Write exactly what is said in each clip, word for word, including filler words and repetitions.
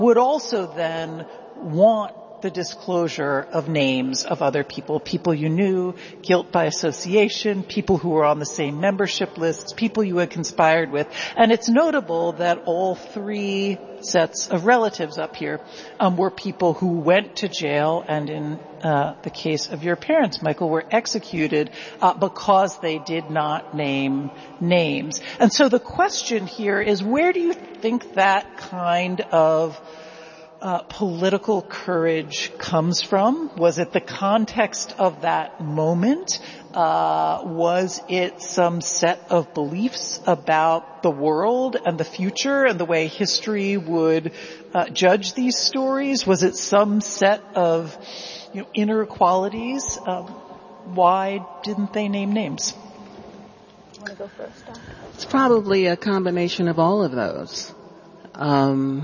would also then want the disclosure of names of other people, people you knew, guilt by association, people who were on the same membership lists, people you had conspired with. And it's notable that all three sets of relatives up here um, were people who went to jail, and in uh, the case of your parents, Michael, were executed uh, because they did not name names. And so the question here is, where do you think that kind of Uh, political courage comes from? Was it the context of that moment? Uh, was it some set of beliefs about the world and the future and the way history would uh, judge these stories? Was it some set of, you know, inner qualities? Um, why didn't they name names? You want to go first, Doc? It's probably a combination of all of those. Um,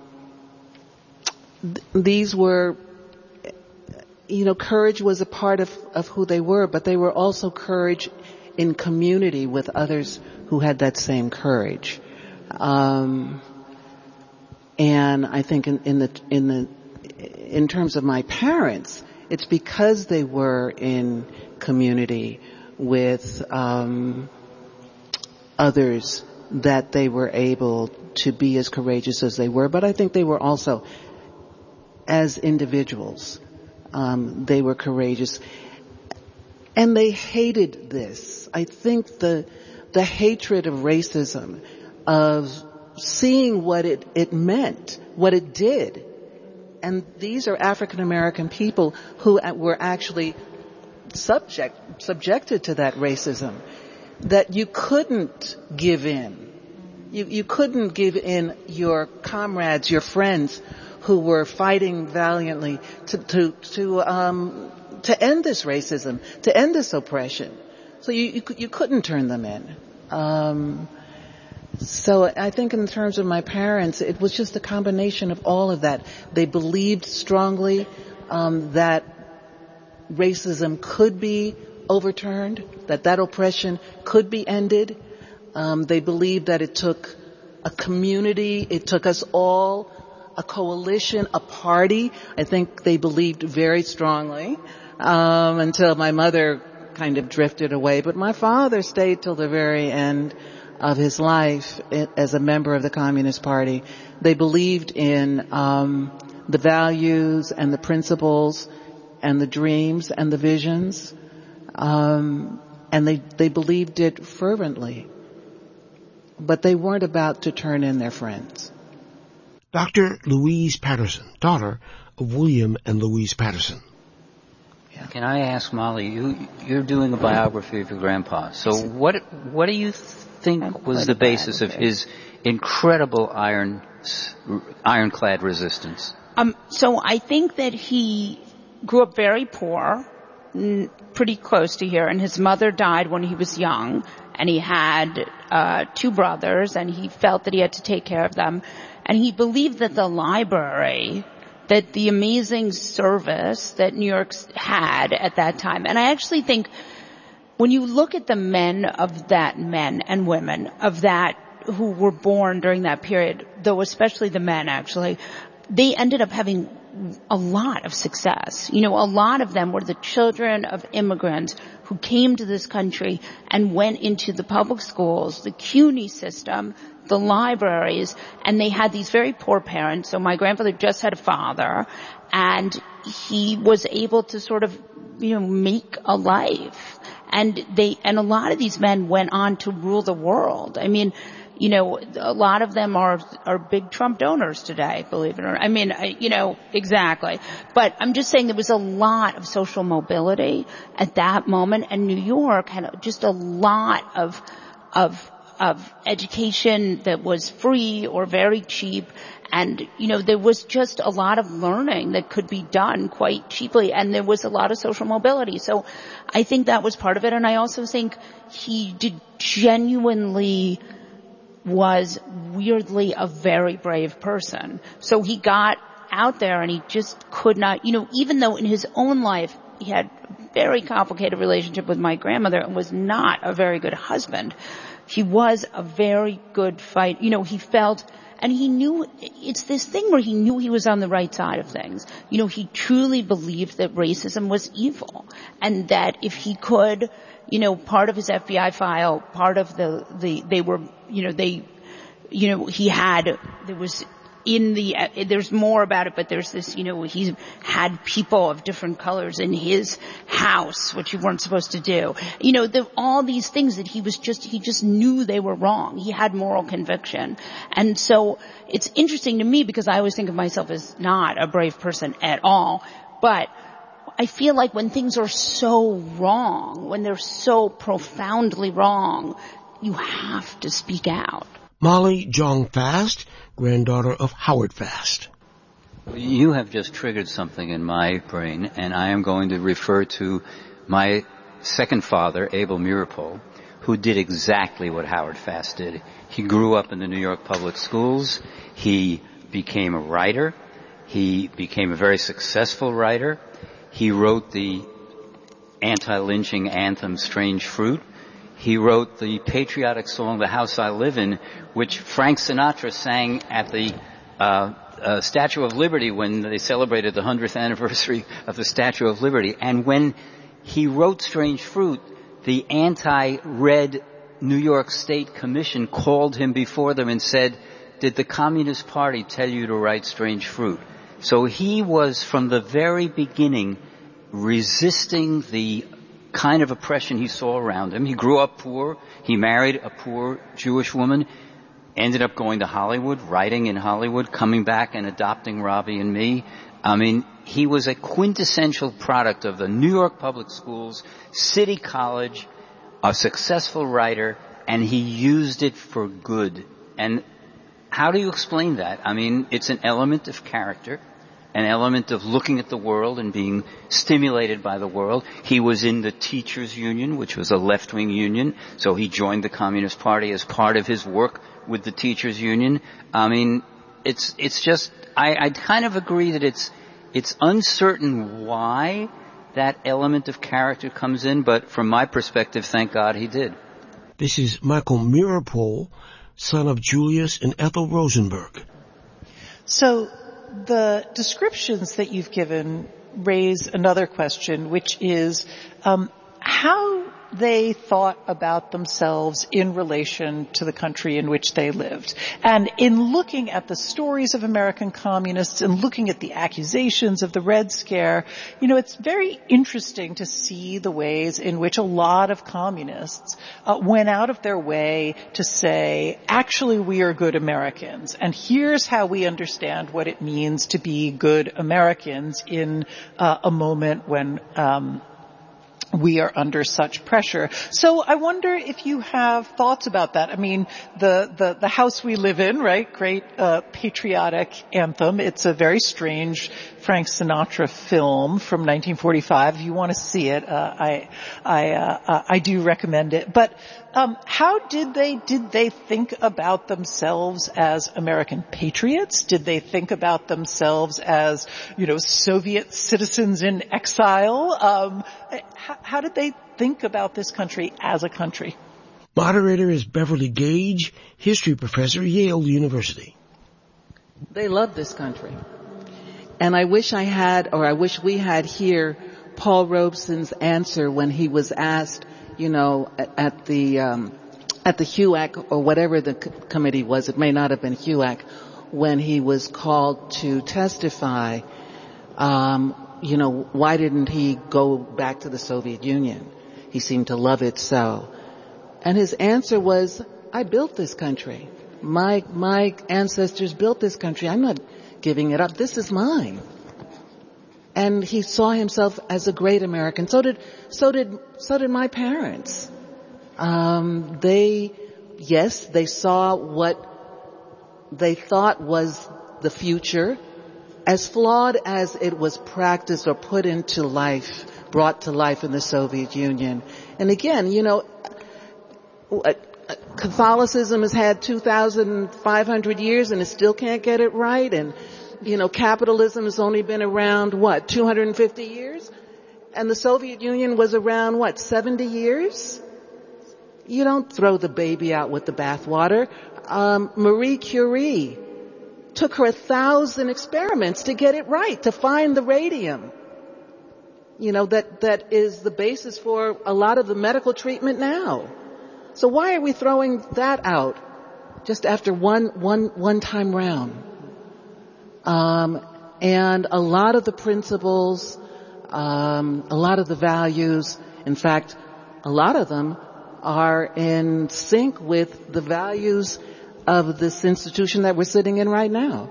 These were, you know, courage was a part of, of who they were, but they were also courage in community with others who had that same courage. Um, and I think in, in the, in the, in terms of my parents, it's because they were in community with, um, others that they were able to be as courageous as they were. But I think they were also, as individuals, um, they were courageous, and they hated this. I think the the hatred of racism, of seeing what it it meant, what it did, and these are African American people who were actually subject subjected to that racism. That you couldn't give in, you you couldn't give in your comrades, your friends, who were fighting valiantly to to to um to end this racism, to end this oppression. So you you, you couldn't turn them in. Um, so I think in terms of my parents, it was just a combination of all of that. They believed strongly um, that racism could be overturned, that that oppression could be ended. Um, they believed that it took a community, it took us all, a coalition, a party. I think they believed very strongly um, until my mother kind of drifted away. But my father stayed till the very end of his life as a member of the Communist Party. They believed in um, the values and the principles and the dreams and the visions, um, and they they believed it fervently. But they weren't about to turn in their friends. Doctor Louise Patterson, daughter of William and Louise Patterson. Yeah. Can I ask Molly, you, you're doing a biography of your grandpa. So what what do you think was the basis of his incredible iron, ironclad resistance? Um, so I think that he grew up very poor, pretty close to here, and his mother died when he was young, and he had uh, two brothers, and he felt that he had to take care of them. And he believed that the library, that the amazing service that New York had at that time. And I actually think when you look at the men of that, men and women of that who were born during that period, though especially the men actually, they ended up having a lot of success. You know, a lot of them were the children of immigrants who came to this country and went into the public schools, the CUNY system, the libraries, and they had these very poor parents. So my grandfather just had a father, and he was able to sort of, you know, make a life. And they, and a lot of these men went on to rule the world. I mean, you know, a lot of them are, are big Trump donors today, believe it or not. I mean, I, you know, exactly. But I'm just saying there was a lot of social mobility at that moment, and New York had just a lot of, of, of education that was free or very cheap. And, you know, there was just a lot of learning that could be done quite cheaply, and there was a lot of social mobility. So I think that was part of it. And I also think he did genuinely was weirdly a very brave person. So he got out there and he just could not, you know, even though in his own life he had a very complicated relationship with my grandmother and was not a very good husband, he was a very good fight. You know, he felt, And he knew, it's this thing where he knew he was on the right side of things. You know, he truly believed that racism was evil. And that if he could, you know, part of his F B I file, part of the, the, they were, you know, they, you know, he had, there was, in the, uh, there's more about it, but there's this, you know, he had people of different colors in his house, which you weren't supposed to do. You know, the, all these things that he was just, he just knew they were wrong. He had moral conviction. And so it's interesting to me because I always think of myself as not a brave person at all, but I feel like when things are so wrong, when they're so profoundly wrong, you have to speak out. Molly Jong Fast, granddaughter of Howard Fast. You have just triggered something in my brain, and I am going to refer to my second father, Abel Meeropol, who did exactly what Howard Fast did. He grew up in the New York public schools. He became a writer. He became a very successful writer. He wrote the anti-lynching anthem, Strange Fruit. He wrote the patriotic song, The House I Live In, which Frank Sinatra sang at the uh, uh Statue of Liberty when they celebrated the hundredth anniversary of the Statue of Liberty. And when he wrote Strange Fruit, the anti-red New York State Commission called him before them and said, did the Communist Party tell you to write Strange Fruit? So he was, from the very beginning, resisting the kind of oppression he saw around him. He grew up poor. He married a poor Jewish woman, ended up going to Hollywood, writing in Hollywood, coming back and adopting Robbie and me. I mean, he was a quintessential product of the New York public schools, City College, a successful writer, and he used it for good. And how do you explain that? I mean, it's an element of character, an element of looking at the world and being stimulated by the world. He was in the teachers' union, which was a left-wing union, so he joined the Communist Party as part of his work with the teachers' union. I mean, it's it's just, I, I kind of agree that it's it's uncertain why that element of character comes in, but from my perspective, thank God he did. This is Michael Meeropol, son of Julius and Ethel Rosenberg. So the descriptions that you've given raise another question, which is um, how they thought about themselves in relation to the country in which they lived. And in looking at the stories of American communists and looking at the accusations of the Red Scare, you know, it's very interesting to see the ways in which a lot of communists uh, went out of their way to say, actually, we are good Americans, and here's how we understand what it means to be good Americans in uh, a moment when um we are under such pressure. So I wonder if you have thoughts about that. I mean, the, the, the house we live in, right? Great, uh, patriotic anthem. It's a very strange Frank Sinatra film from nineteen forty-five. If you want to see it, uh, I, I, uh, I do recommend it. But, um, how did they, did they think about themselves as American patriots? Did they think about themselves as, you know, Soviet citizens in exile? Um, how, how did they think about this country as a country? Moderator is Beverly Gage, history professor, Yale University. They love this country. And I wish I had, or I wish we had here, Paul Robeson's answer when he was asked, you know, at the, um, at the H U A C or whatever the c- committee was, it may not have been H U A C, when he was called to testify, um, you know, why didn't he go back to the Soviet Union? He seemed to love it so. And his answer was, I built this country. My, my ancestors built this country. I'm not giving it up. This is mine. And he saw himself as a great American. So did, so did, so did my parents. Um, they, yes, they saw what they thought was the future, as flawed as it was practiced or put into life, brought to life in the Soviet Union. And again, you know, Catholicism has had two thousand five hundred years and it still can't get it right. And, you know, capitalism has only been around, what, two hundred fifty years? And the Soviet Union was around, what, seventy years? You don't throw the baby out with the bathwater. Um, Marie Curie took her a thousand experiments to get it right, to find the radium, you know, that, that is the basis for a lot of the medical treatment now. So why are we throwing that out just after one, one, one time round? Um, and a lot of the principles, um, a lot of the values, in fact, a lot of them are in sync with the values of this institution that we're sitting in right now.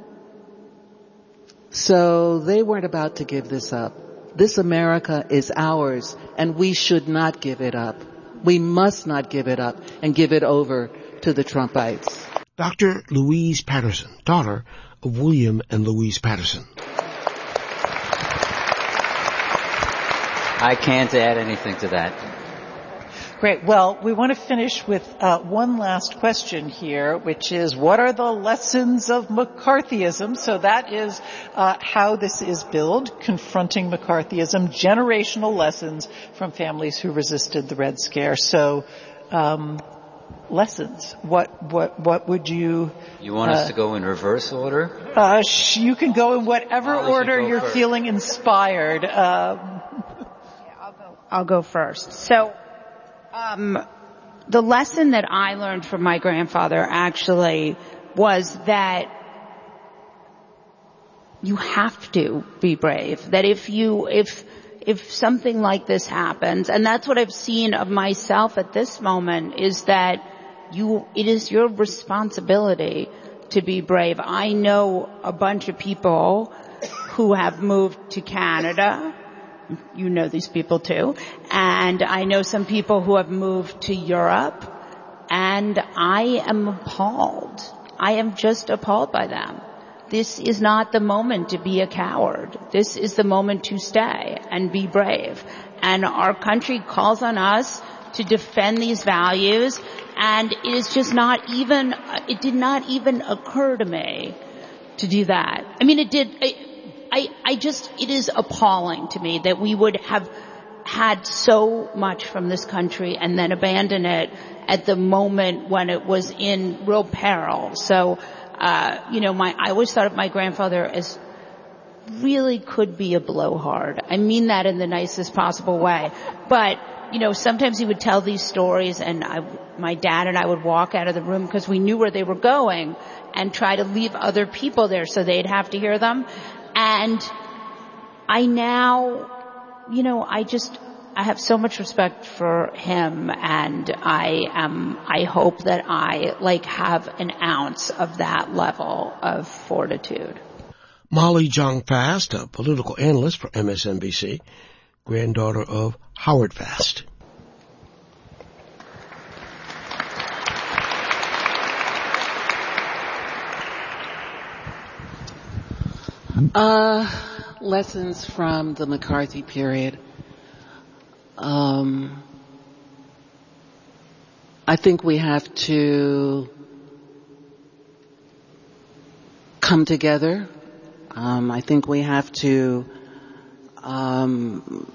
So they weren't about to give this up. This America is ours, and we should not give it up. We must not give it up and give it over to the Trumpites. Doctor Louise Patterson, daughter of William and Louise Patterson. I can't add anything to that. Great. Well, we want to finish with uh, one last question here, which is, what are the lessons of McCarthyism? So that is uh, how this is billed, confronting McCarthyism, generational lessons from families who resisted the Red Scare. So, um, lessons. What what what would you? You want uh, us to go in reverse order? Uh, sh- you can go in whatever Molly order you're first. feeling inspired. Um, yeah, I'll go. I'll go first. So. Um, the lesson that I learned from my grandfather actually was that you have to be brave. That if you, if, if something like this happens, and that's what I've seen of myself at this moment, is that you, it is your responsibility to be brave. I know a bunch of people who have moved to Canada. You know these people too. And I know some people who have moved to Europe, and I am appalled. I am just appalled by them. This is not the moment to be a coward. This is the moment to stay and be brave. And our country calls on us to defend these values, and it is just not even, it did not even occur to me to do that. I mean, it did, it, I, I just, it is appalling to me that we would have had so much from this country and then abandon it at the moment when it was in real peril. So, uh, you know, my, I always thought of my grandfather as really could be a blowhard. I mean that in the nicest possible way. But, you know, sometimes he would tell these stories, and I, my dad and I would walk out of the room because we knew where they were going and try to leave other people there so they'd have to hear them. And I now, you know, I just, I have so much respect for him, and I am, I hope that I, like, have an ounce of that level of fortitude. Molly Jong-Fast, a political analyst for M S N B C, granddaughter of Howard Fast. Uh, lessons from the McCarthy period. Um, I think we have to come together. Um, I think we have to um,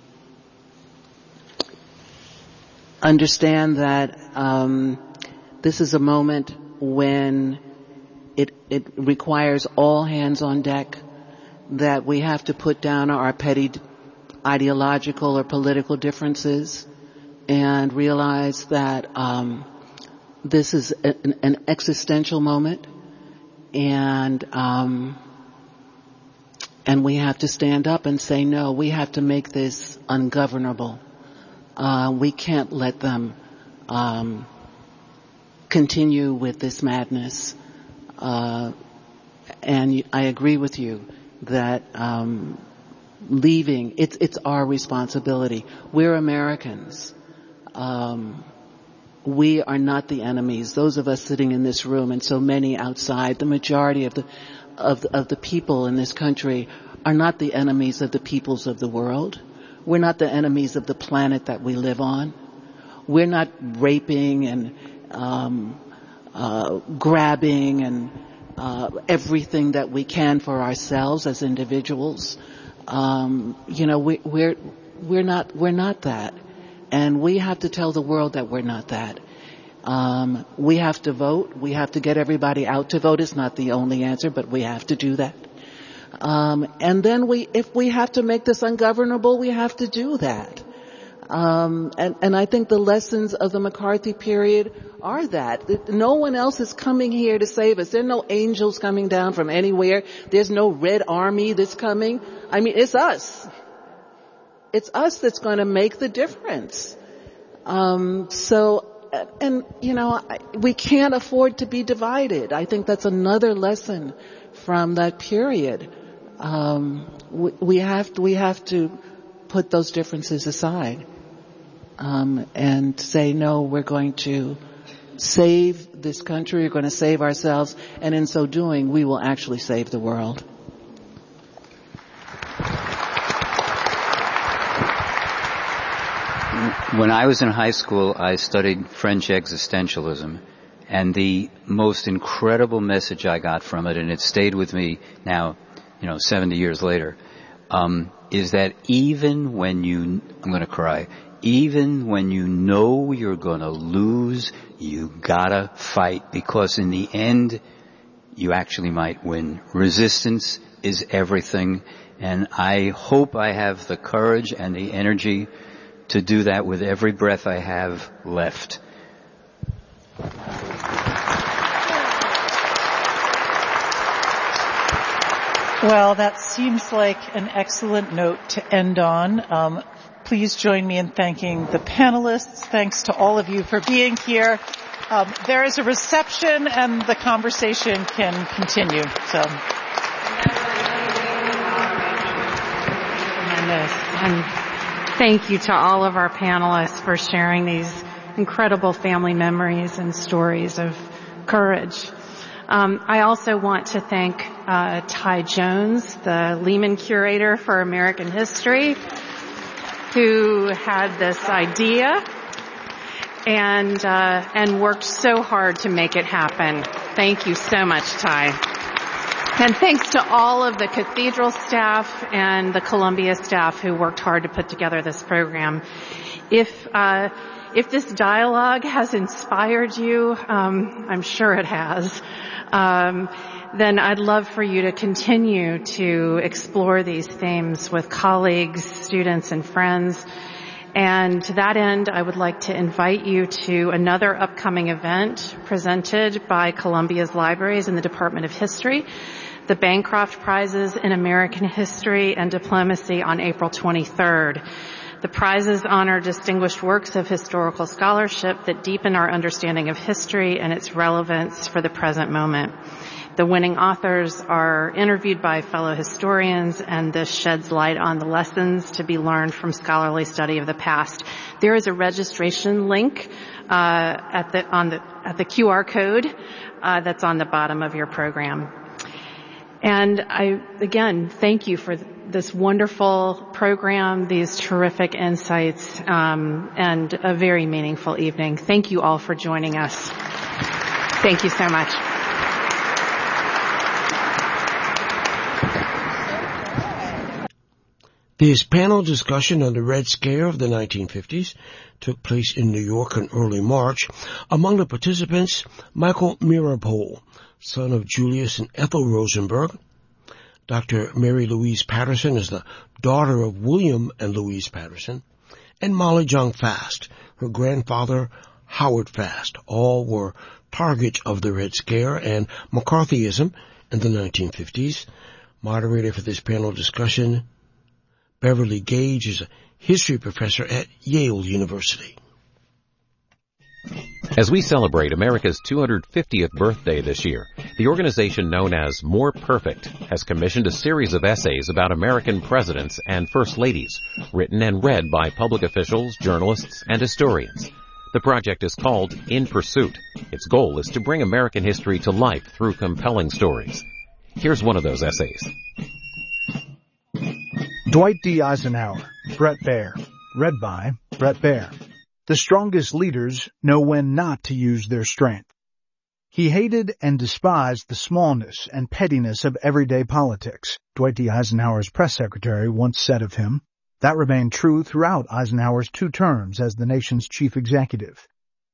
understand that um, this is a moment when It, it requires all hands on deck, that we have to put down our petty ideological or political differences and realize that um, this is an, an existential moment, and um, and we have to stand up and say no. We have to make this ungovernable. Uh, we can't let them um, continue with this madness. Uh, and I agree with you that um, leaving, it's it's our responsibility. We're Americans. Um, we are not the enemies. Those of us sitting in this room and so many outside, the majority of the of the, of the people in this country are not the enemies of the peoples of the world. We're not the enemies of the planet that we live on. We're not raping and um, Uh, grabbing and uh, everything that we can for ourselves as individuals. Um, you know, we, we're we're not we're not that, and we have to tell the world that we're not that. Um, we have to vote. We have to get everybody out to vote. It's not the only answer, but we have to do that. Um, and then we, if we have to make this ungovernable, we have to do that. Um, and, and I think the lessons of the McCarthy period are that. No one else is coming here to save us. There are no angels coming down from anywhere. There's no red army that's coming. I mean, it's us. It's us that's going to make the difference. Um, so, and, you know, we can't afford to be divided. I think that's another lesson from that period. Um, we, we have to, we have to put those differences aside. Um, and say, no, we're going to save this country, we're going to save ourselves, and in so doing, we will actually save the world. When I was in high school, I studied French existentialism, and the most incredible message I got from it, and it stayed with me now, you know, seventy years later, um, is that even when you, I'm going to cry, even when you know you're going to lose, you gotta fight, because in the end, you actually might win. Resistance is everything, and I hope I have the courage and the energy to do that with every breath I have left. Well, that seems like an excellent note to end on. Um, Please join me in thanking the panelists. Thanks to all of you for being here. Um, there is a reception and the conversation can continue. So. And thank you to all of our panelists for sharing these incredible family memories and stories of courage. Um, I also want to thank uh, Ty Jones, the Lehman Curator for American History, who had this idea and uh, and worked so hard to make it happen. Thank you so much, Ty. And thanks to all of the Cathedral staff and the Columbia staff who worked hard to put together this program. If uh, if this dialogue has inspired you, um, I'm sure it has, um, then I'd love for you to continue to explore these themes with colleagues, students, and friends. And to that end, I would like to invite you to another upcoming event presented by Columbia's Libraries and the Department of History, the Bancroft Prizes in American History and Diplomacy on April twenty-third. The prizes honor distinguished works of historical scholarship that deepen our understanding of history and its relevance for the present moment. The winning authors are interviewed by fellow historians, and this sheds light on the lessons to be learned from scholarly study of the past. There is a registration link uh, at the on the at the Q R code uh, that's on the bottom of your program. And I again thank you for this wonderful program, these terrific insights, um, and a very meaningful evening. Thank you all for joining us. Thank you so much. This panel discussion on the Red Scare of the nineteen fifties took place in New York in early March. Among the participants, Michael Meeropol, son of Julius and Ethel Rosenberg. Doctor Mary Louise Patterson is the daughter of William and Louise Patterson. And Molly Jong Fast, her grandfather Howard Fast. All were targets of the Red Scare and McCarthyism in the nineteen fifties. Moderator for this panel discussion, Beverly Gage, is a history professor at Yale University. As we celebrate America's two hundred fiftieth birthday this year, the organization known as More Perfect has commissioned a series of essays about American presidents and first ladies, written and read by public officials, journalists, and historians. The project is called In Pursuit. Its goal is to bring American history to life through compelling stories. Here's one of those essays. Dwight D. Eisenhower, Bret Baier. Read by Bret Baier. The strongest leaders know when not to use their strength. He hated and despised the smallness and pettiness of everyday politics, Dwight D. Eisenhower's press secretary once said of him. That remained true throughout Eisenhower's two terms as the nation's chief executive.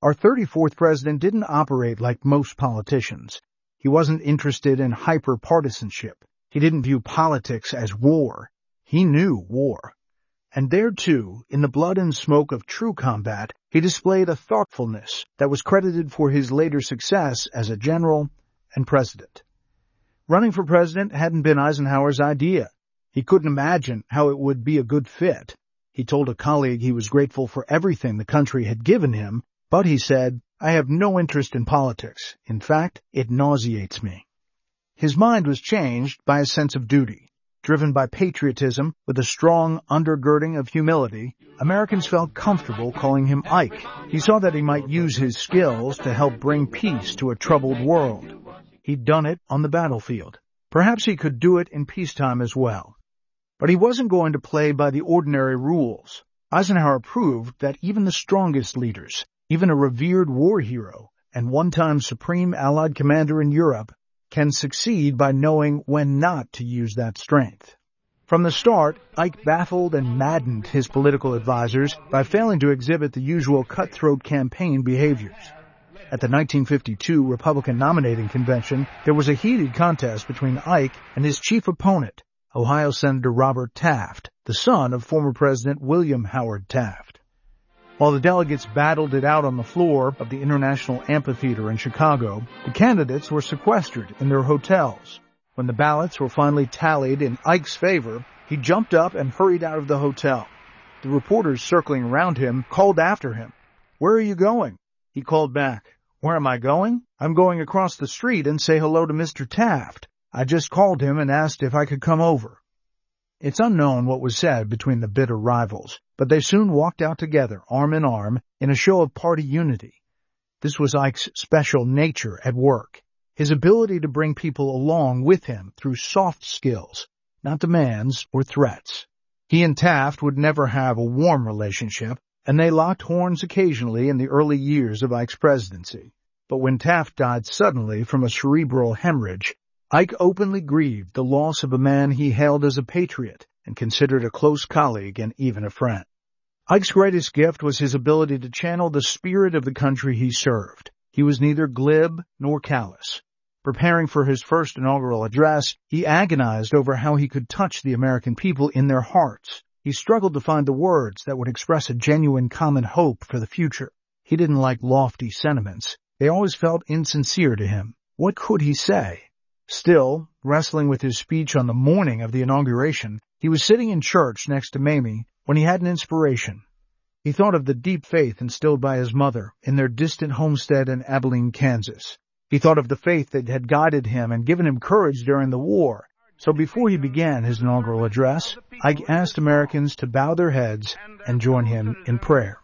Our thirty-fourth president didn't operate like most politicians. He wasn't interested in hyper-partisanship. He didn't view politics as war. He knew war. And there too, in the blood and smoke of true combat, he displayed a thoughtfulness that was credited for his later success as a general and president. Running for president hadn't been Eisenhower's idea. He couldn't imagine how it would be a good fit. He told a colleague he was grateful for everything the country had given him, but he said, "I have no interest in politics. In fact, it nauseates me." His mind was changed by a sense of duty. Driven by patriotism with a strong undergirding of humility, Americans felt comfortable calling him Ike. He saw that he might use his skills to help bring peace to a troubled world. He'd done it on the battlefield. Perhaps he could do it in peacetime as well. But he wasn't going to play by the ordinary rules. Eisenhower proved that even the strongest leaders, even a revered war hero and one-time supreme Allied commander in Europe, can succeed by knowing when not to use that strength. From the start, Ike baffled and maddened his political advisors by failing to exhibit the usual cutthroat campaign behaviors. At the nineteen fifty-two Republican nominating convention, there was a heated contest between Ike and his chief opponent, Ohio Senator Robert Taft, the son of former President William Howard Taft. While the delegates battled it out on the floor of the International Amphitheater in Chicago, the candidates were sequestered in their hotels. When the ballots were finally tallied in Ike's favor, he jumped up and hurried out of the hotel. The reporters circling around him called after him, "Where are you going?" He called back, "Where am I going? I'm going across the street and say hello to Mister Taft. I just called him and asked if I could come over." It's unknown what was said between the bitter rivals, but they soon walked out together, arm in arm, in a show of party unity. This was Ike's special nature at work, his ability to bring people along with him through soft skills, not demands or threats. He and Taft would never have a warm relationship, and they locked horns occasionally in the early years of Ike's presidency. But when Taft died suddenly from a cerebral hemorrhage, Ike openly grieved the loss of a man he hailed as a patriot and considered a close colleague and even a friend. Ike's greatest gift was his ability to channel the spirit of the country he served. He was neither glib nor callous. Preparing for his first inaugural address, he agonized over how he could touch the American people in their hearts. He struggled to find the words that would express a genuine common hope for the future. He didn't like lofty sentiments. They always felt insincere to him. What could he say? Still, wrestling with his speech on the morning of the inauguration, he was sitting in church next to Mamie when he had an inspiration. He thought of the deep faith instilled by his mother in their distant homestead in Abilene, Kansas. He thought of the faith that had guided him and given him courage during the war. So before he began his inaugural address, I asked Americans to bow their heads and join him in prayer.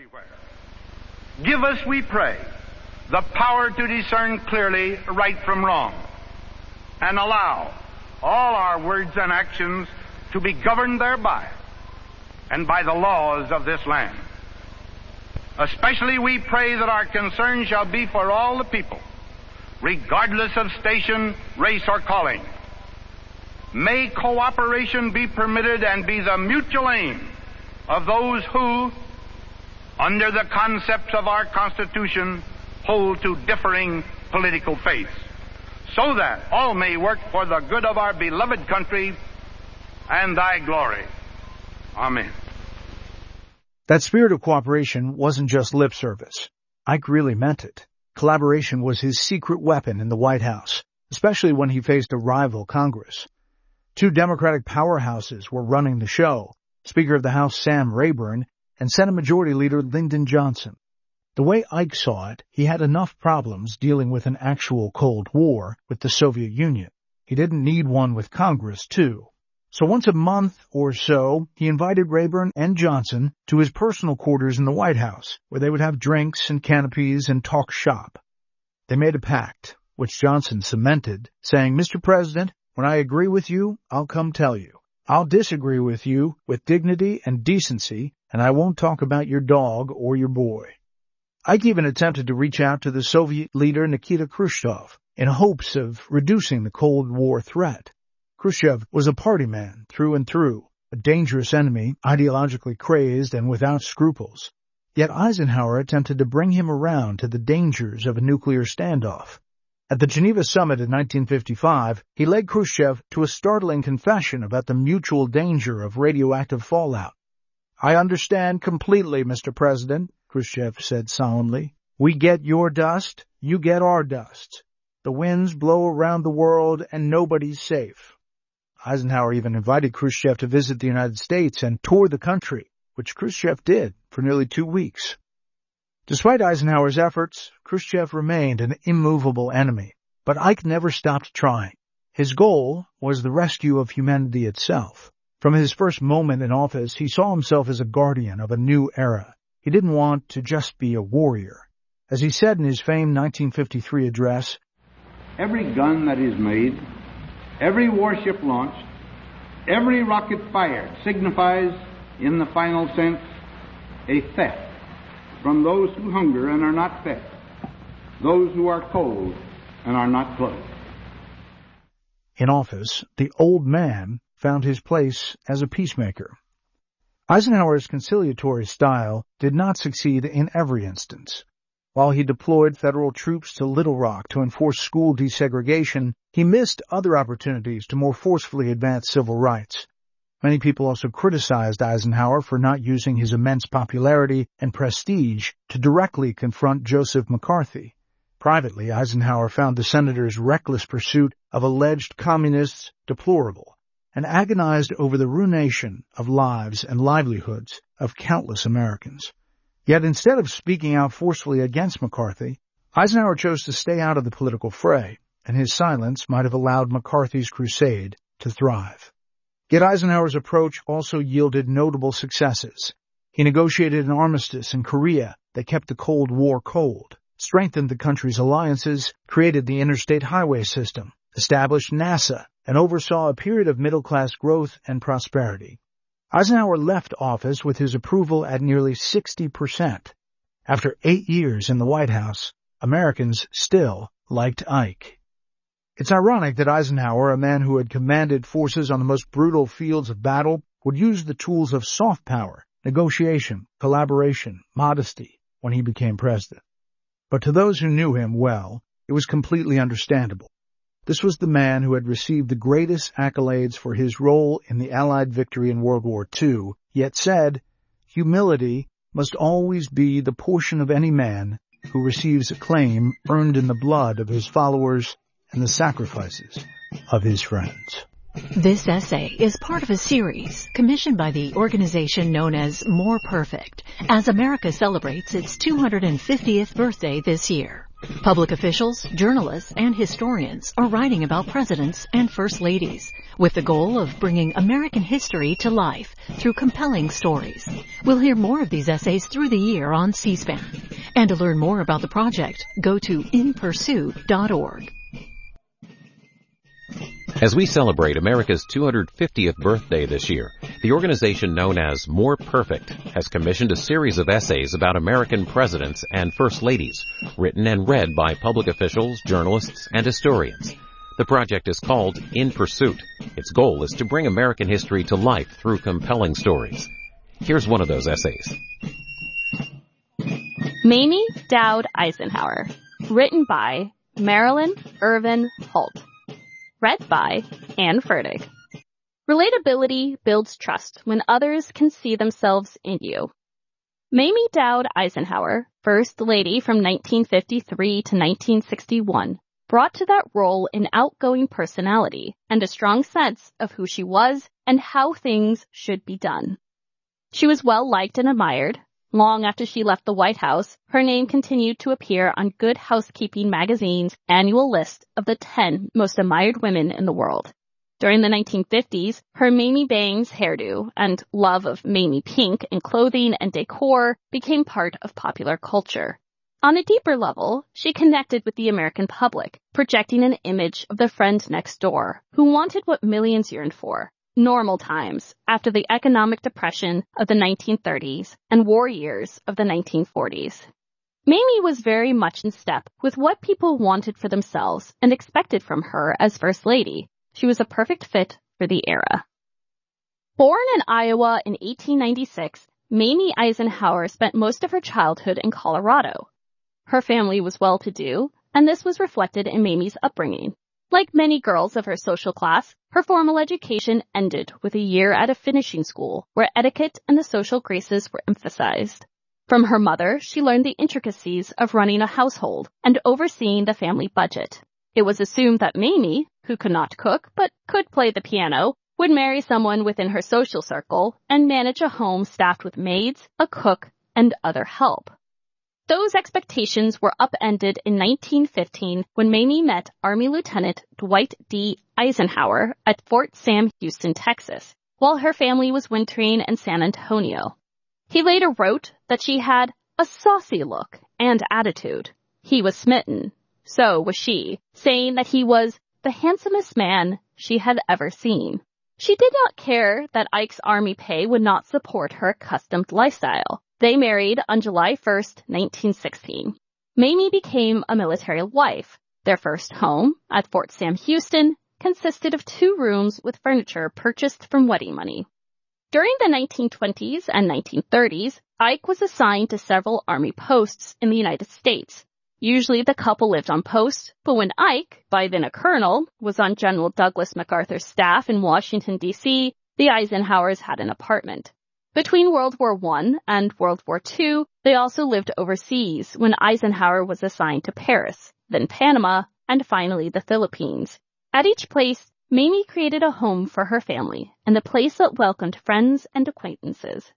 Give us, we pray, the power to discern clearly right from wrong, and allow all our words and actions to be governed thereby and by the laws of this land. Especially we pray that our concern shall be for all the people, regardless of station, race, or calling. May cooperation be permitted and be the mutual aim of those who, under the concepts of our Constitution, hold to differing political faiths, so that all may work for the good of our beloved country and thy glory. Amen. That spirit of cooperation wasn't just lip service. Ike really meant it. Collaboration was his secret weapon in the White House, especially when he faced a rival Congress. Two Democratic powerhouses were running the show, Speaker of the House Sam Rayburn and Senate Majority Leader Lyndon Johnson. The way Ike saw it, he had enough problems dealing with an actual Cold War with the Soviet Union. He didn't need one with Congress, too. So once a month or so, he invited Rayburn and Johnson to his personal quarters in the White House, where they would have drinks and canopies and talk shop. They made a pact, which Johnson cemented, saying, "Mister President, when I agree with you, I'll come tell you. I'll disagree with you with dignity and decency, and I won't talk about your dog or your boy." Ike even attempted to reach out to the Soviet leader Nikita Khrushchev in hopes of reducing the Cold War threat. Khrushchev was a party man through and through, a dangerous enemy, ideologically crazed and without scruples. Yet Eisenhower attempted to bring him around to the dangers of a nuclear standoff. At the Geneva Summit in nineteen fifty-five, he led Khrushchev to a startling confession about the mutual danger of radioactive fallout. "I understand completely, Mister President," Khrushchev said solemnly. "We get your dust, you get our dust. The winds blow around the world and nobody's safe." Eisenhower even invited Khrushchev to visit the United States and tour the country, which Khrushchev did for nearly two weeks. Despite Eisenhower's efforts, Khrushchev remained an immovable enemy, but Ike never stopped trying. His goal was the rescue of humanity itself. From his first moment in office, he saw himself as a guardian of a new era. He didn't want to just be a warrior. As he said in his famed nineteen fifty-three address, "Every gun that is made, every warship launched, every rocket fired signifies, in the final sense, a theft from those who hunger and are not fed, those who are cold and are not clothed." In office, the old man found his place as a peacemaker. Eisenhower's conciliatory style did not succeed in every instance. While he deployed federal troops to Little Rock to enforce school desegregation, he missed other opportunities to more forcefully advance civil rights. Many people also criticized Eisenhower for not using his immense popularity and prestige to directly confront Joseph McCarthy. Privately, Eisenhower found the senator's reckless pursuit of alleged communists deplorable and agonized over the ruination of lives and livelihoods of countless Americans. Yet instead of speaking out forcefully against McCarthy, Eisenhower chose to stay out of the political fray, and his silence might have allowed McCarthy's crusade to thrive. Yet Eisenhower's approach also yielded notable successes. He negotiated an armistice in Korea that kept the Cold War cold, strengthened the country's alliances, created the interstate highway system, established NASA, and oversaw a period of middle-class growth and prosperity. Eisenhower left office with his approval at nearly sixty percent. After eight years in the White House, Americans still liked Ike. It's ironic that Eisenhower, a man who had commanded forces on the most brutal fields of battle, would use the tools of soft power, negotiation, collaboration, modesty when he became president. But to those who knew him well, it was completely understandable. This was the man who had received the greatest accolades for his role in the Allied victory in World War Two, yet said, "Humility must always be the portion of any man who receives acclaim earned in the blood of his followers and the sacrifices of his friends." This essay is part of a series commissioned by the organization known as More Perfect, as America celebrates its two hundred fiftieth birthday this year. Public officials, journalists, and historians are writing about presidents and first ladies, with the goal of bringing American history to life through compelling stories. We'll hear more of these essays through the year on C-SPAN. And to learn more about the project, go to in pursuit dot org. As we celebrate America's two hundred fiftieth birthday this year, the organization known as More Perfect has commissioned a series of essays about American presidents and first ladies, written and read by public officials, journalists, and historians. The project is called In Pursuit. Its goal is to bring American history to life through compelling stories. Here's one of those essays. Mamie Dowd Eisenhower, written by Marilyn Irvin Holt. Read by Anne Fertig. Relatability builds trust when others can see themselves in you. Mamie Dowd Eisenhower, First Lady from nineteen fifty-three to nineteen sixty-one, brought to that role an outgoing personality and a strong sense of who she was and how things should be done. She was well liked and admired. Long after she left the White House, her name continued to appear on Good Housekeeping magazine's annual list of the ten most admired women in the world. During the nineteen fifties, her Mamie Bangs hairdo and love of Mamie Pink in clothing and decor became part of popular culture. On a deeper level, she connected with the American public, projecting an image of the friend next door who wanted what millions yearned for. Normal times after the economic depression of the nineteen thirties and war years of the nineteen forties. Mamie was very much in step with what people wanted for themselves and expected from her as First Lady. She was a perfect fit for the era. Born in Iowa in eighteen ninety-six, Mamie Eisenhower spent most of her childhood in Colorado. Her family was well-to-do, and this was reflected in Mamie's upbringing. Like many girls of her social class, her formal education ended with a year at a finishing school where etiquette and the social graces were emphasized. From her mother, she learned the intricacies of running a household and overseeing the family budget. It was assumed that Mamie, who could not cook but could play the piano, would marry someone within her social circle and manage a home staffed with maids, a cook, and other help. Those expectations were upended in nineteen fifteen when Mamie met Army Lieutenant Dwight D. Eisenhower at Fort Sam Houston, Texas, while her family was wintering in San Antonio. He later wrote that she had a saucy look and attitude. He was smitten. So was she, saying that he was the handsomest man she had ever seen. She did not care that Ike's Army pay would not support her accustomed lifestyle. They married on July first, nineteen sixteen. Mamie became a military wife. Their first home, at Fort Sam Houston, consisted of two rooms with furniture purchased from wedding money. During the nineteen twenties and nineteen thirties, Ike was assigned to several Army posts in the United States. Usually the couple lived on post, but when Ike, by then a colonel, was on General Douglas MacArthur's staff in Washington, D C, the Eisenhowers had an apartment. Between World War One and World War Two, they also lived overseas when Eisenhower was assigned to Paris, then Panama, and finally the Philippines. At each place, Mamie created a home for her family and a place that welcomed friends and acquaintances.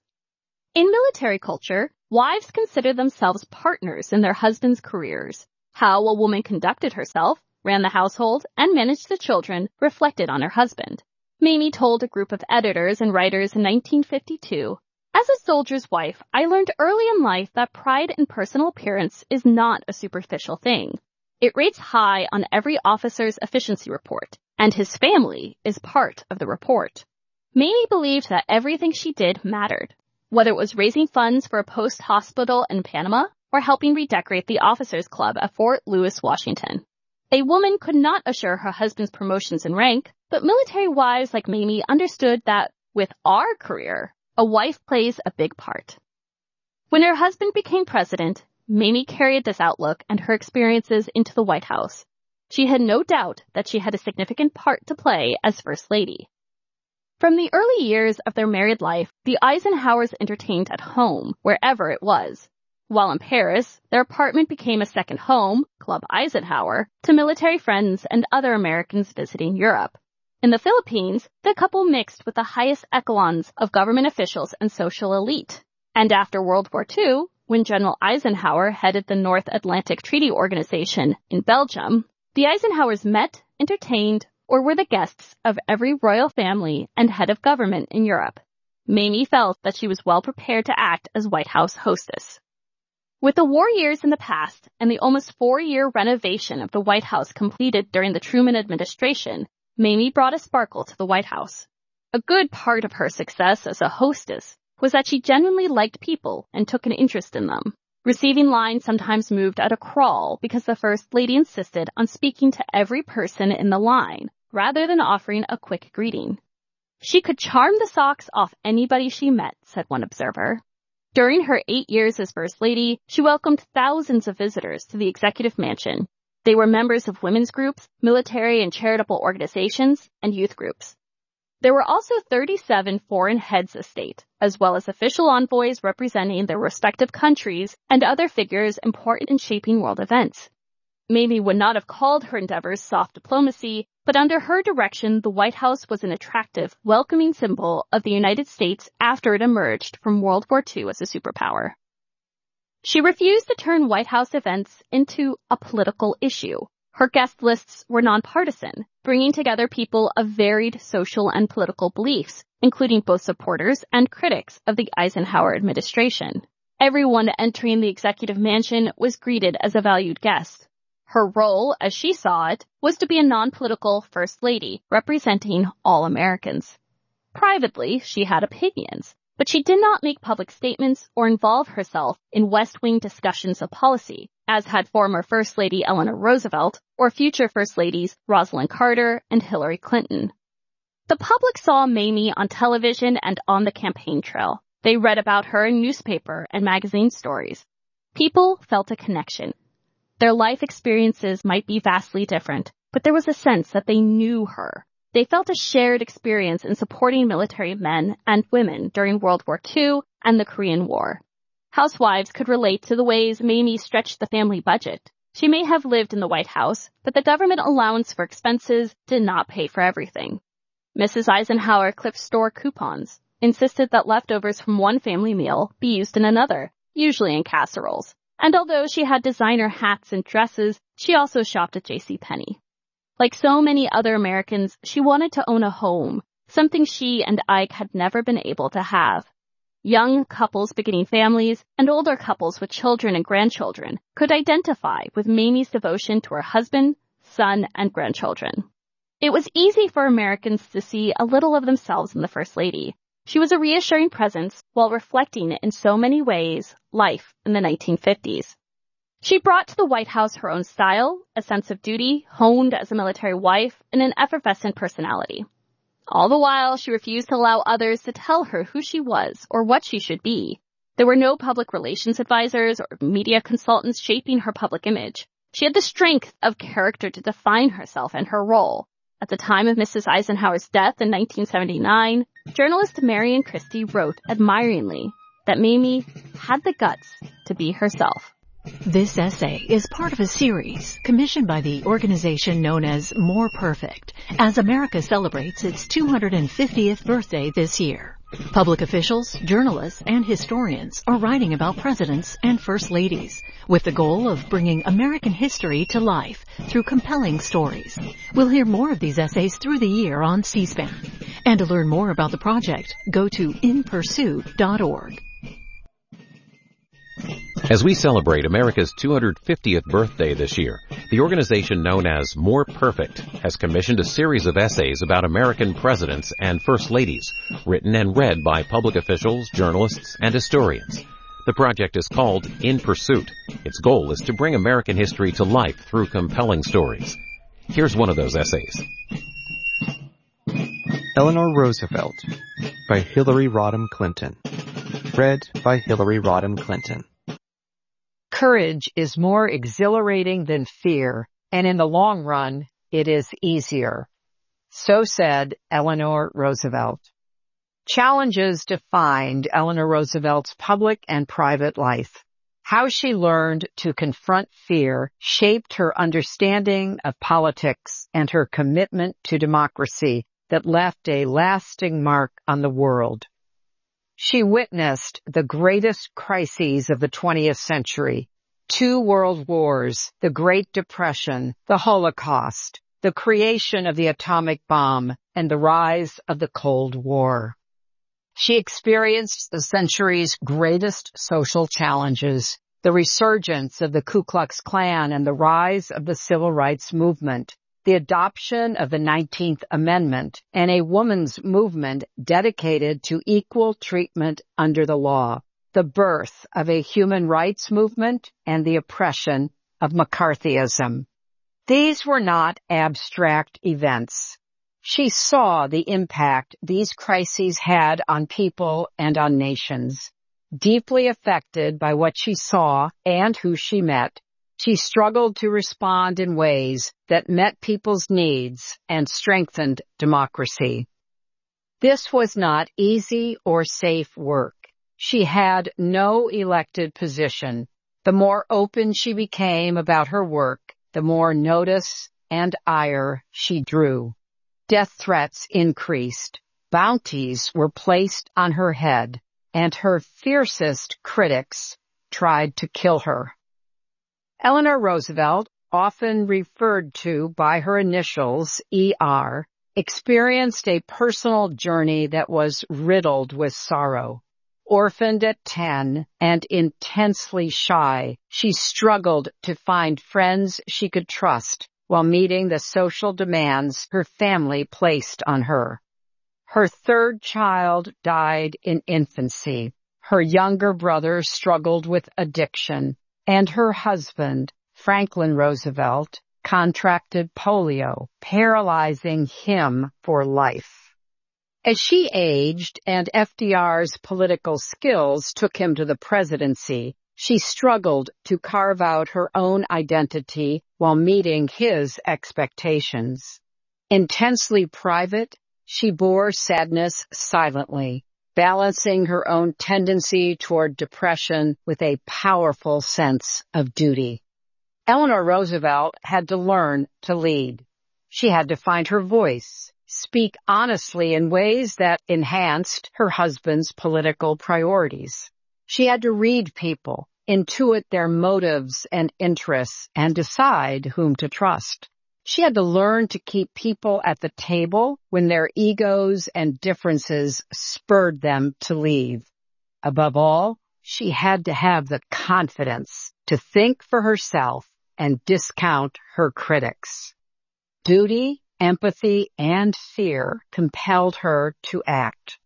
In military culture, wives consider themselves partners in their husbands' careers. How a woman conducted herself, ran the household, and managed the children reflected on her husband. Mamie told a group of editors and writers in nineteen fifty-two, "As a soldier's wife, I learned early in life that pride in personal appearance is not a superficial thing. It rates high on every officer's efficiency report, and his family is part of the report." Mamie believed that everything she did mattered, whether it was raising funds for a post hospital in Panama or helping redecorate the officers' club at Fort Lewis, Washington. A woman could not assure her husband's promotions in rank, but military wives like Mamie understood that with our career, a wife plays a big part. When her husband became president, Mamie carried this outlook and her experiences into the White House. She had no doubt that she had a significant part to play as First Lady. From the early years of their married life, the Eisenhowers entertained at home, wherever it was. While in Paris, their apartment became a second home, Club Eisenhower, to military friends and other Americans visiting Europe. In the Philippines, the couple mixed with the highest echelons of government officials and social elite. And after World War Two, when General Eisenhower headed the North Atlantic Treaty Organization in Belgium, the Eisenhowers met, entertained, or were the guests of every royal family and head of government in Europe. Mamie felt that she was well prepared to act as White House hostess. With the war years in the past and the almost four-year renovation of the White House completed during the Truman administration, Mamie brought a sparkle to the White House. A good part of her success as a hostess was that she genuinely liked people and took an interest in them. Receiving lines sometimes moved at a crawl because the First Lady insisted on speaking to every person in the line, rather than offering a quick greeting. She could charm the socks off anybody she met, said one observer. During her eight years as First Lady, she welcomed thousands of visitors to the Executive Mansion. They were members of women's groups, military and charitable organizations, and youth groups. There were also thirty-seven foreign heads of state, as well as official envoys representing their respective countries and other figures important in shaping world events. Mamie would not have called her endeavors soft diplomacy, but under her direction, the White House was an attractive, welcoming symbol of the United States after it emerged from World War Two as a superpower. She refused to turn White House events into a political issue. Her guest lists were nonpartisan, bringing together people of varied social and political beliefs, including both supporters and critics of the Eisenhower administration. Everyone entering the Executive Mansion was greeted as a valued guest. Her role, as she saw it, was to be a non-political First Lady, representing all Americans. Privately, she had opinions, but she did not make public statements or involve herself in West Wing discussions of policy, as had former First Lady Eleanor Roosevelt or future First Ladies Rosalind Carter and Hillary Clinton. The public saw Mamie on television and on the campaign trail. They read about her in newspaper and magazine stories. People felt a connection. Their life experiences might be vastly different, but there was a sense that they knew her. They felt a shared experience in supporting military men and women during World War Two and the Korean War. Housewives could relate to the ways Mamie stretched the family budget. She may have lived in the White House, but the government allowance for expenses did not pay for everything. Missus Eisenhower clipped store coupons, insisted that leftovers from one family meal be used in another, usually in casseroles. And although she had designer hats and dresses, she also shopped at JCPenney. Like so many other Americans, she wanted to own a home, something she and Ike had never been able to have. Young couples beginning families and older couples with children and grandchildren could identify with Mamie's devotion to her husband, son, and grandchildren. It was easy for Americans to see a little of themselves in the First Lady. She was a reassuring presence while reflecting in so many ways life in the nineteen fifties. She brought to the White House her own style, a sense of duty, honed as a military wife, and an effervescent personality. All the while, she refused to allow others to tell her who she was or what she should be. There were no public relations advisors or media consultants shaping her public image. She had the strength of character to define herself and her role. At the time of Missus Eisenhower's death in nineteen seventy-nine, journalist Marion Christie wrote admiringly that Mamie had the guts to be herself. This essay is part of a series commissioned by the organization known as More Perfect, as America celebrates its two hundred fiftieth birthday this year. Public officials, journalists, and historians are writing about presidents and first ladies, with the goal of bringing American history to life through compelling stories. We'll hear more of these essays through the year on C-SPAN. And to learn more about the project, go to in pursuit dot org. As we celebrate America's two hundred fiftieth birthday this year, the organization known as More Perfect has commissioned a series of essays about American presidents and first ladies, written and read by public officials, journalists, and historians. The project is called In Pursuit. Its goal is to bring American history to life through compelling stories. Here's one of those essays. Eleanor Roosevelt by Hillary Rodham Clinton. Read by Hillary Rodham Clinton. Courage is more exhilarating than fear, and in the long run, it is easier. So said Eleanor Roosevelt. Challenges defined Eleanor Roosevelt's public and private life. How she learned to confront fear shaped her understanding of politics and her commitment to democracy that left a lasting mark on the world. She witnessed the greatest crises of the twentieth century, two world wars, the Great Depression, the Holocaust, the creation of the atomic bomb, and the rise of the Cold War. She experienced the century's greatest social challenges, the resurgence of the Ku Klux Klan and the rise of the Civil Rights Movement, the adoption of the nineteenth Amendment, and a women's movement dedicated to equal treatment under the law, the birth of a human rights movement, and the oppression of McCarthyism. These were not abstract events. She saw the impact these crises had on people and on nations. Deeply affected by what she saw and who she met, she struggled to respond in ways that met people's needs and strengthened democracy. This was not easy or safe work. She had no elected position. The more open she became about her work, the more notice and ire she drew. Death threats increased. Bounties were placed on her head, and her fiercest critics tried to kill her. Eleanor Roosevelt, often referred to by her initials, E R, experienced a personal journey that was riddled with sorrow. Orphaned at ten and intensely shy, she struggled to find friends she could trust while meeting the social demands her family placed on her. Her third child died in infancy. Her younger brother struggled with addiction, and her husband, Franklin Roosevelt, contracted polio, paralyzing him for life. As she aged and F D R's political skills took him to the presidency, she struggled to carve out her own identity while meeting his expectations. Intensely private, she bore sadness silently, balancing her own tendency toward depression with a powerful sense of duty. Eleanor Roosevelt had to learn to lead. She had to find her voice, speak honestly in ways that enhanced her husband's political priorities. She had to read people, intuit their motives and interests, and decide whom to trust. She had to learn to keep people at the table when their egos and differences spurred them to leave. Above all, she had to have the confidence to think for herself and discount her critics. Duty, empathy, and fear compelled her to act.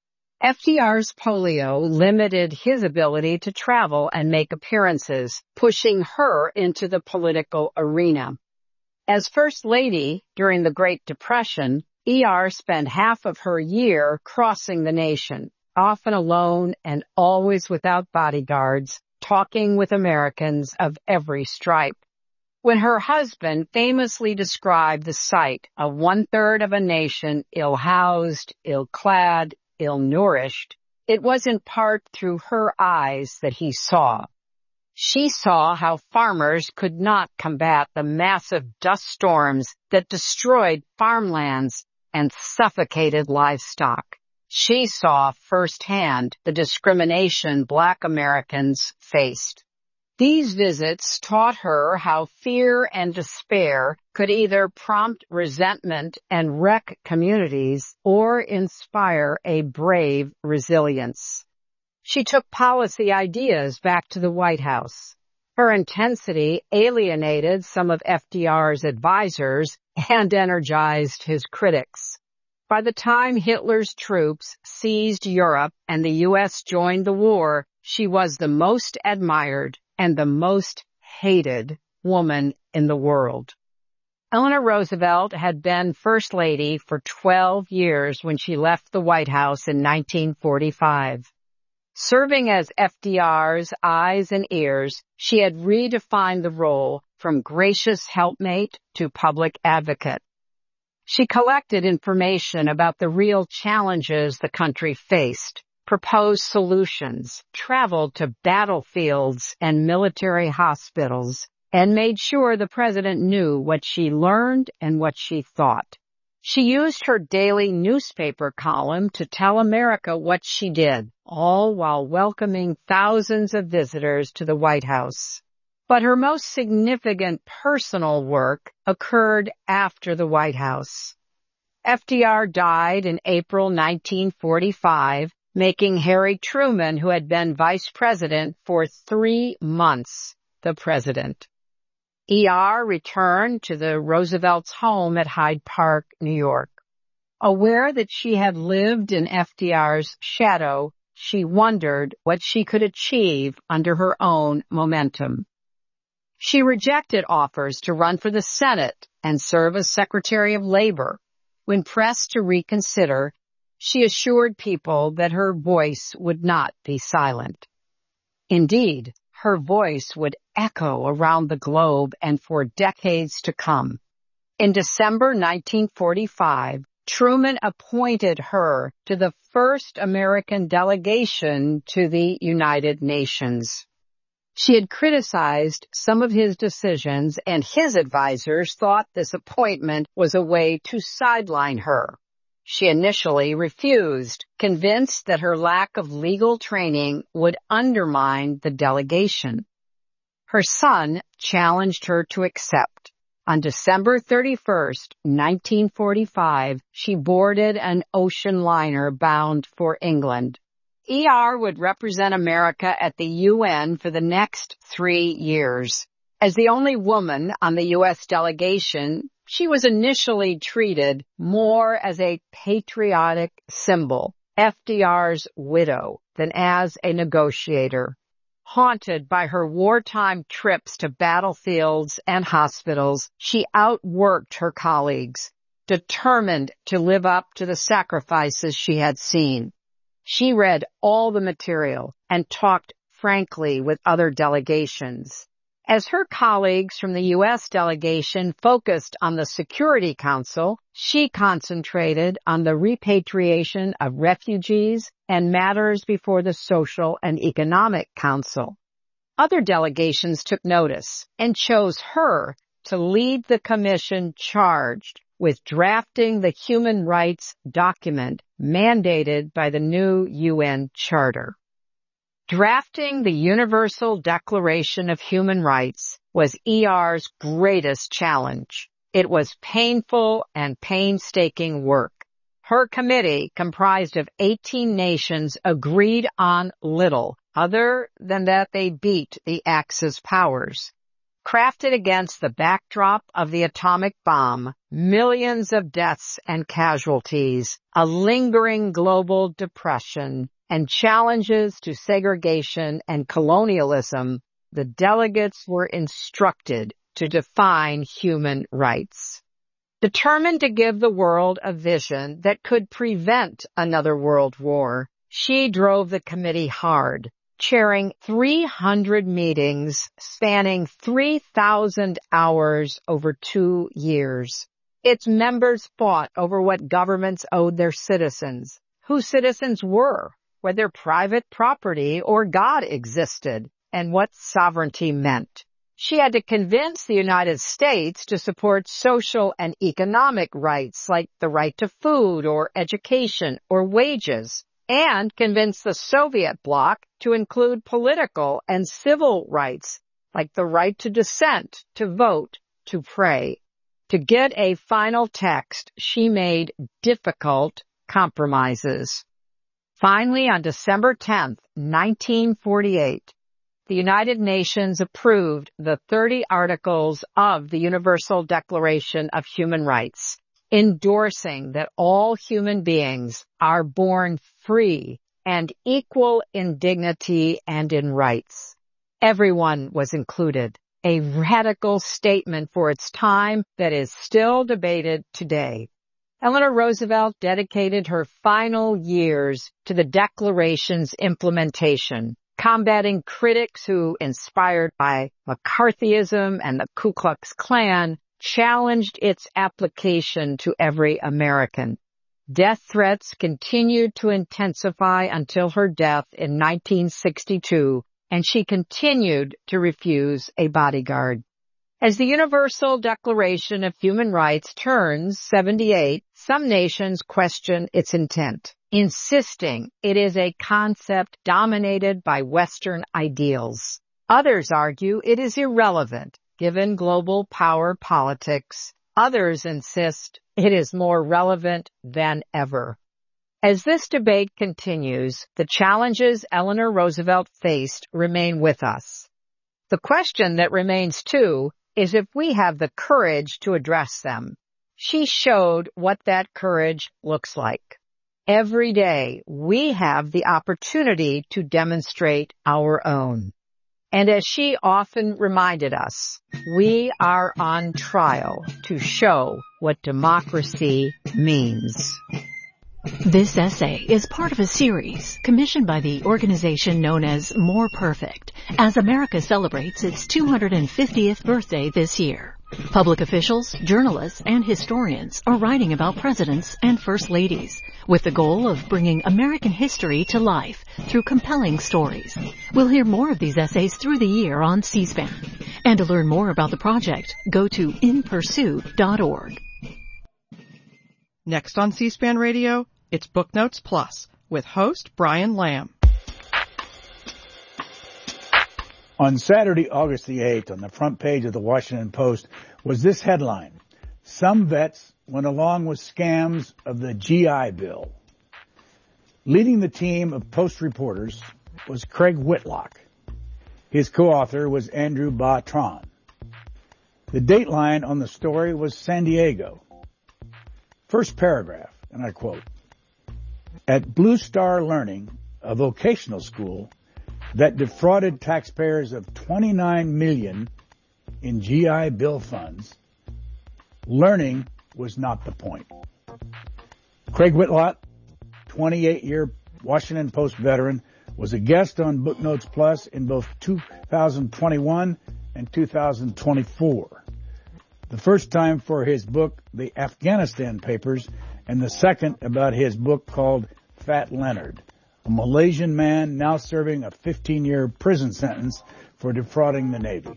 F D R's polio limited his ability to travel and make appearances, pushing her into the political arena. As First Lady during the Great Depression, E R spent half of her year crossing the nation, often alone and always without bodyguards, talking with Americans of every stripe. When her husband famously described the sight of one-third of a nation ill-housed, ill-clad, ill-nourished, it was in part through her eyes that he saw. She saw how farmers could not combat the massive dust storms that destroyed farmlands and suffocated livestock. She saw firsthand the discrimination Black Americans faced. These visits taught her how fear and despair could either prompt resentment and wreck communities or inspire a brave resilience. She took policy ideas back to the White House. Her intensity alienated some of F D R's advisors and energized his critics. By the time Hitler's troops seized Europe and the U S joined the war, she was the most admired and the most hated woman in the world. Eleanor Roosevelt had been First Lady for twelve years when she left the White House in nineteen forty-five. Serving as F D R's eyes and ears, she had redefined the role from gracious helpmate to public advocate. She collected information about the real challenges the country faced, proposed solutions, traveled to battlefields and military hospitals, and made sure the president knew what she learned and what she thought. She used her daily newspaper column to tell America what she did, all while welcoming thousands of visitors to the White House. But her most significant personal work occurred after the White House. F D R died in April nineteen forty-five, making Harry Truman, who had been vice president for three months, the president. E R returned to the Roosevelt's home at Hyde Park, New York. Aware that she had lived in F D R's shadow, she wondered what she could achieve under her own momentum. She rejected offers to run for the Senate and serve as Secretary of Labor. When pressed to reconsider, she assured people that her voice would not be silent. Indeed, her voice would echo around the globe and for decades to come. In December nineteen forty-five, Truman appointed her to the first American delegation to the United Nations. She had criticized some of his decisions, and his advisors thought this appointment was a way to sideline her. She initially refused, convinced that her lack of legal training would undermine the delegation. Her son challenged her to accept. On December thirty-first, nineteen forty-five, she boarded an ocean liner bound for England. E R would represent America at the U N for the next three years. As the only woman on the U S delegation, she was initially treated more as a patriotic symbol, F D R's widow, than as a negotiator. Haunted by her wartime trips to battlefields and hospitals, she outworked her colleagues, determined to live up to the sacrifices she had seen. She read all the material and talked frankly with other delegations. As her colleagues from the U S delegation focused on the Security Council, she concentrated on the repatriation of refugees and matters before the Social and Economic Council. Other delegations took notice and chose her to lead the commission charged with drafting the human rights document mandated by the new U N Charter. Drafting the Universal Declaration of Human Rights was E R's greatest challenge. It was painful and painstaking work. Her committee, comprised of eighteen nations, agreed on little other than that they beat the Axis powers. Crafted against the backdrop of the atomic bomb, millions of deaths and casualties, a lingering global depression, and challenges to segregation and colonialism, the delegates were instructed to define human rights. Determined to give the world a vision that could prevent another world war, she drove the committee hard, chairing three hundred meetings spanning three thousand hours over two years. Its members fought over what governments owed their citizens, who citizens were, whether private property or God existed, and what sovereignty meant. She had to convince the United States to support social and economic rights like the right to food or education or wages, and convince the Soviet bloc to include political and civil rights like the right to dissent, to vote, to pray. To get a final text, she made difficult compromises. Finally, on December tenth, nineteen forty-eight, the United Nations approved the thirty articles of the Universal Declaration of Human Rights, endorsing that all human beings are born free and equal in dignity and in rights. Everyone was included, a radical statement for its time that is still debated today. Eleanor Roosevelt dedicated her final years to the Declaration's implementation, combating critics who, inspired by McCarthyism and the Ku Klux Klan, challenged its application to every American. Death threats continued to intensify until her death in nineteen sixty-two, and she continued to refuse a bodyguard. As the Universal Declaration of Human Rights turns seventy-eight, some nations question its intent, insisting it is a concept dominated by Western ideals. Others argue it is irrelevant, given global power politics. Others insist it is more relevant than ever. As this debate continues, the challenges Eleanor Roosevelt faced remain with us. The question that remains, too, is if we have the courage to address them. She showed what that courage looks like. Every day, we have the opportunity to demonstrate our own. And as she often reminded us, we are on trial to show what democracy means. This essay is part of a series commissioned by the organization known as More Perfect, as America celebrates its two hundred fiftieth birthday this year. Public officials, journalists, and historians are writing about presidents and first ladies, with the goal of bringing American history to life through compelling stories. We'll hear more of these essays through the year on C-SPAN. And to learn more about the project, go to in pursuit dot org. Next on C-SPAN Radio, it's Book Notes Plus with host Brian Lamb. On Saturday, August the eighth, on the front page of the Washington Post was this headline: Some vets went along with scams of the G I Bill. Leading the team of Post reporters was Craig Whitlock. His co-author was Andrew Ba Tran. The dateline on the story was San Diego. First paragraph, and I quote, "At Blue Star Learning, a vocational school that defrauded taxpayers of twenty-nine million dollars in G I Bill funds, Learning was not the point. Craig Whitlock, twenty-eight-year Washington Post veteran, was a guest on Booknotes Plus in both two thousand twenty-one and two thousand twenty-four. The first time for his book, The Afghanistan Papers, and the second about his book called Fat Leonard, a Malaysian man now serving a fifteen-year prison sentence for defrauding the Navy.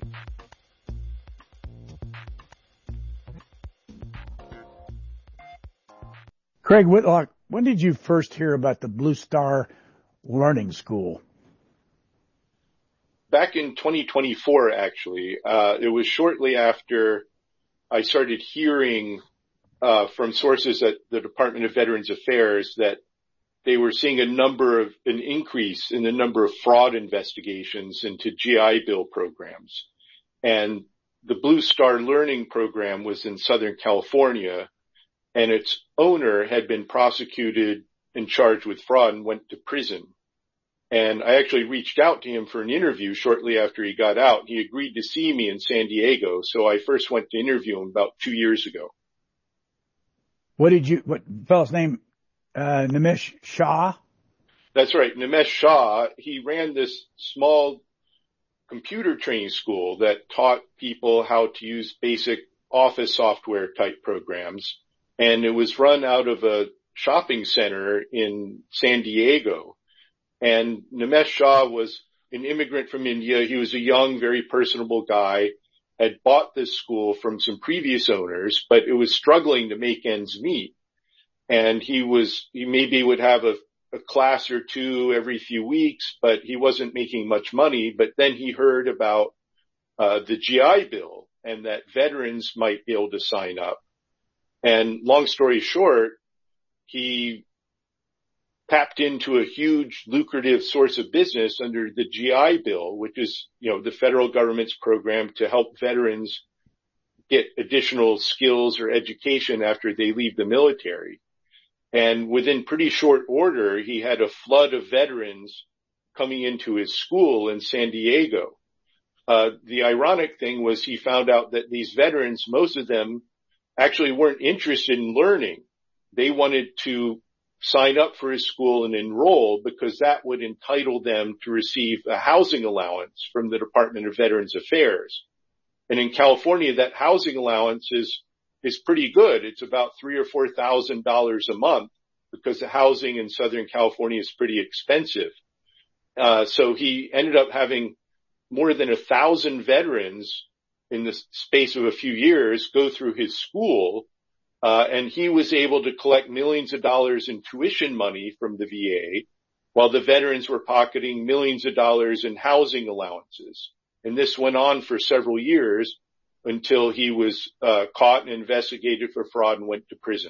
Craig Whitlock, when did you first hear about the Blue Star Learning School? Back in twenty twenty-four, actually. Uh, it was shortly after I started hearing uh, from sources at the Department of Veterans Affairs that they were seeing a number of, an increase in the number of fraud investigations into G I Bill programs. And the Blue Star Learning Program was in Southern California, and its owner had been prosecuted and charged with fraud and went to prison. And I actually reached out to him for an interview shortly after he got out. He agreed to see me in San Diego, so I first went to interview him about two years ago. What did you, what fellow's name, uh, Nimesh Shah? That's right, Nimesh Shah. He ran this small computer training school that taught people how to use basic office software type programs. And it was run out of a shopping center in San Diego. And Nimesh Shah was an immigrant from India. He was a young, very personable guy, had bought this school from some previous owners, but it was struggling to make ends meet. And he was, he maybe would have a, a class or two every few weeks, but he wasn't making much money. But then he heard about uh, the G I Bill and that veterans might be able to sign up. And long story short, he tapped into a huge lucrative source of business under the G I Bill, which is, you know, the federal government's program to help veterans get additional skills or education after they leave the military. And within pretty short order, he had a flood of veterans coming into his school in San Diego. Uh, the ironic thing was he found out that these veterans, most of them actually weren't interested in learning. They wanted to sign up for his school and enroll because that would entitle them to receive a housing allowance from the Department of Veterans Affairs. And in California, that housing allowance is, is pretty good. It's about three or four thousand dollars a month because the housing in Southern California is pretty expensive. Uh, so he ended up having more than a thousand veterans in the space of a few years go through his school. Uh, and he was able to collect millions of dollars in tuition money from the V A while the veterans were pocketing millions of dollars in housing allowances. And this went on for several years until he was uh, caught and investigated for fraud and went to prison.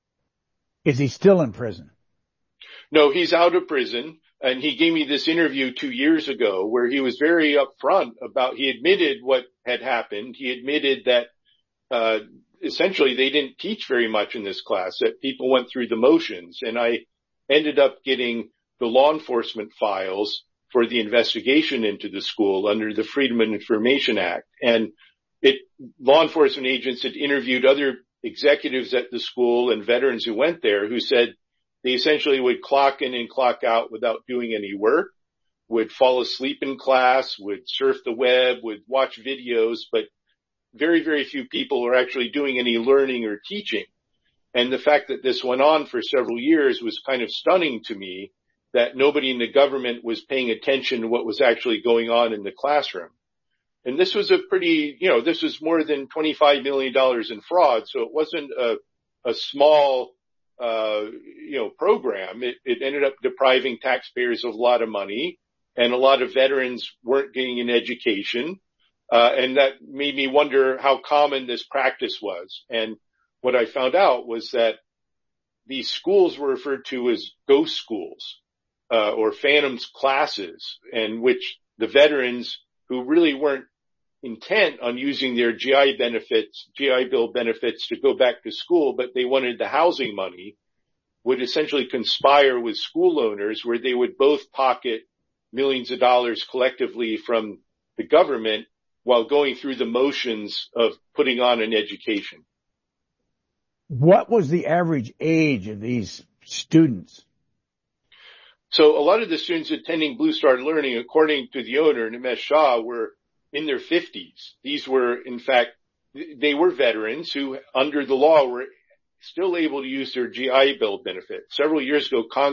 Is he still in prison? No, he's out of prison. And he gave me this interview two years ago where he was very upfront about, he admitted what had happened. He admitted that uh essentially they didn't teach very much in this class, that people went through the motions. And I ended up getting the law enforcement files for the investigation into the school under the Freedom of Information Act. And it, law enforcement agents had interviewed other executives at the school and veterans who went there who said they essentially would clock in and clock out without doing any work, would fall asleep in class, would surf the web, would watch videos, but very, very few people are actually doing any learning or teaching. And the fact that this went on for several years was kind of stunning to me, that nobody in the government was paying attention to what was actually going on in the classroom. And this was a pretty, you know, this was more than twenty-five million dollars in fraud. So it wasn't a, a small, uh, you know, program. It, it ended up depriving taxpayers of a lot of money, and a lot of veterans weren't getting an education. Uh, and that made me wonder how common this practice was. And what I found out was that these schools were referred to as ghost schools, uh, or phantoms classes, in which the veterans who really weren't intent on using their G I benefits, G I Bill benefits to go back to school, but they wanted the housing money, would essentially conspire with school owners where they would both pocket millions of dollars collectively from the government while going through the motions of putting on an education. What was the average age of these students? So a lot of the students attending Blue Star Learning, according to the owner, Nimesh Shah, were in their fifties. These were, in fact, they were veterans who, under the law, were still able to use their G I Bill benefit. Several years ago, Congress